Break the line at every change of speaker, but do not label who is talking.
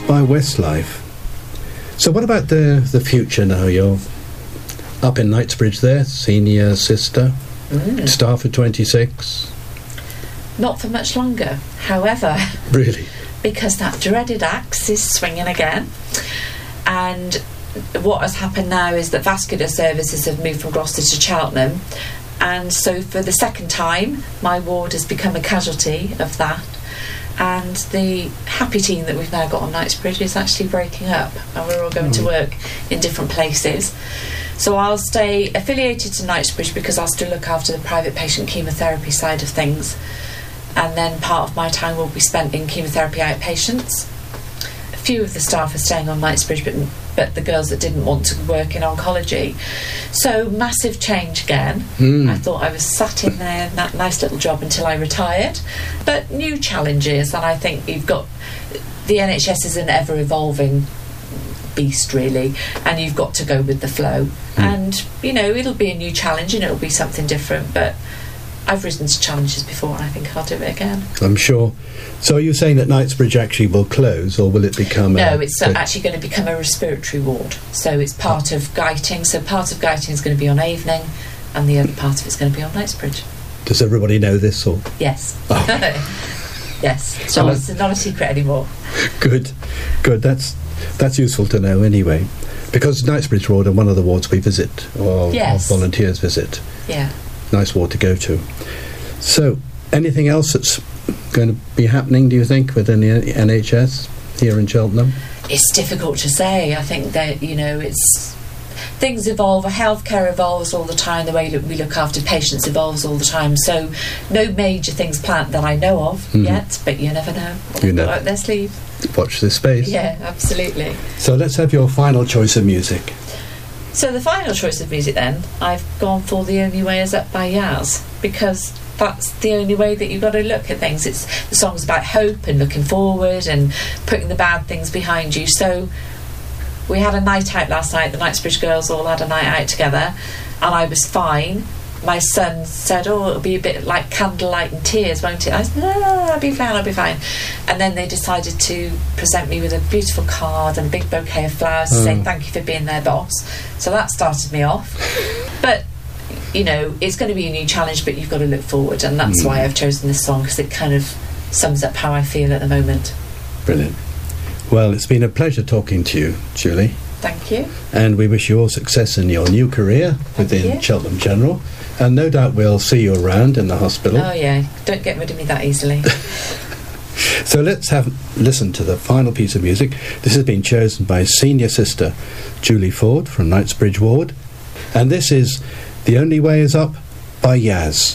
by Westlife. So what about the future now? You're up in Knightsbridge there, senior sister, staff for 26.
Not for much longer, however.
Really?
Because that dreaded axe is swinging again. And what has happened now is that vascular services have moved from Gloucester to Cheltenham. And so for the second time, my ward has become a casualty of that. And the happy team that we've now got on Knightsbridge is actually breaking up, and we're all going to work in different places. So I'll stay affiliated to Knightsbridge because I'll still look after the private patient chemotherapy side of things, and then part of my time will be spent in chemotherapy outpatients. A few of the staff are staying on Knightsbridge, but the girls that didn't want to work in oncology. So massive change again. I thought I was sat in there in that nice little job until I retired, but new challenges, and I think you've got, the NHS is an ever evolving beast really, and you've got to go with the flow. And you know, it'll be a new challenge and it'll be something different, but I've risen to challenges before and I think I'll do it again.
I'm sure. So are you saying that Knightsbridge actually will close, or will it become
No, it's actually going to become a respiratory ward. So it's part of Guyting. So part of Guyting is going to be on Avening and the other part of it's going to be on Knightsbridge.
Does everybody know this, or?
Yes.
Oh.
Yes. So it's not a secret anymore.
Good. That's useful to know anyway. Because Knightsbridge Ward are one of the wards we visit, or
Yes.
our volunteers visit.
Yeah.
Nice ward to go to. So, anything else that's going to be happening, do you think, within the NHS here in Cheltenham?
It's difficult to say. I think that, you know, things evolve, healthcare evolves all the time, the way that we look after patients evolves all the time, so no major things planned that I know of yet, but you never know.
You know.
Out their sleeve.
Watch this space.
Yeah, absolutely.
So let's have your final choice of music.
So the final choice of music then, I've gone for The Only Way Is Up by Yaz, because that's the only way that you've got to look at things. It's the song's about hope and looking forward and putting the bad things behind you. So we had a night out last night, the Knightsbridge girls all had a night out together, and I was fine. My son said, oh, it'll be a bit like candlelight and tears, won't it? I said, no, I'll be fine. And then they decided to present me with a beautiful card and a big bouquet of flowers to say thank you for being their boss. So that started me off. But, you know, it's going to be a new challenge, but you've got to look forward, and that's why I've chosen this song, because it kind of sums up how I feel at the moment.
Brilliant. Well, it's been a pleasure talking to you, Julie.
Thank you.
And we wish you all success in your new career within Cheltenham General. And no doubt we'll see you around in the hospital.
Oh, yeah. Don't get rid of me that easily.
So let's listen to the final piece of music. This has been chosen by Senior Sister Julie Ford from Knightsbridge Ward. And this is The Only Way Is Up by Yaz.